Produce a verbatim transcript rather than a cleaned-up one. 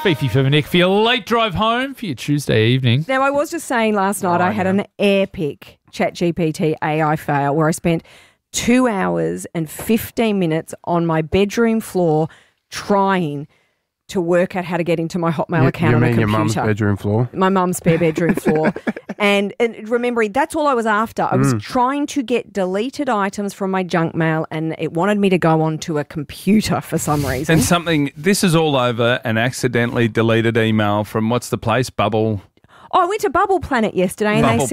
Fifi for Nick for your late drive home for your Tuesday evening. Now, I was just saying last night Oh, I had yeah. an epic ChatGPT A I fail where I spent two hours and fifteen minutes on my bedroom floor trying to work out how to get into my Hotmail You, account you on a mean computer. your mum's bedroom floor? My mum's spare bedroom floor. And, and remembering, that's all I was after. I was Mm. trying to get deleted items from my junk mail and it wanted me to go onto a computer for some reason. And something, this is all over an accidentally deleted email from what's the place? Bubble. Oh, I went to Bubble Planet yesterday and Bubble they